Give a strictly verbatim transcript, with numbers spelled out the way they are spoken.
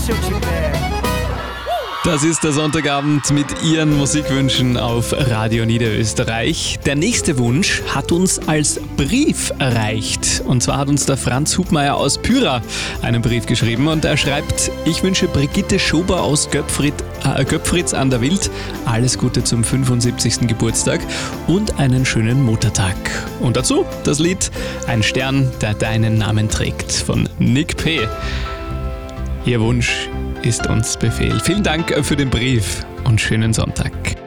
Shoochie Bear. Das ist der Sonntagabend mit Ihren Musikwünschen auf Radio Niederösterreich. Der nächste Wunsch hat uns als Brief erreicht. Und zwar hat uns der Franz Hubmeier aus Pyra einen Brief geschrieben und er schreibt: Ich wünsche Brigitte Schober aus Göpfrit, äh, Göpfritz an der Wild alles Gute zum fünfundsiebzigsten Geburtstag und einen schönen Muttertag. Und dazu das Lied Ein Stern, der deinen Namen trägt von Nick P. Ihr Wunsch ist uns Befehl. Vielen Dank für den Brief und schönen Sonntag.